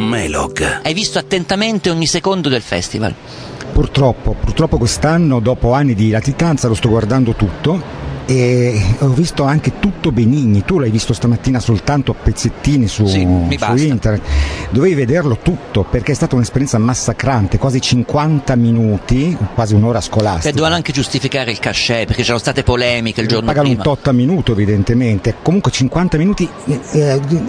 Melog. Hai visto attentamente ogni secondo del festival? Purtroppo quest'anno, dopo anni di latitanza, lo sto guardando tutto e ho visto anche tutto Benigni. Tu l'hai visto stamattina soltanto a pezzettini su internet. Dovevi vederlo tutto, perché è stata un'esperienza massacrante, quasi 50 minuti, quasi un'ora scolastica. E dovevano anche giustificare il cachet, perché c'erano state polemiche il giorno prima. Pagano un tot a minuto evidentemente, comunque 50 minuti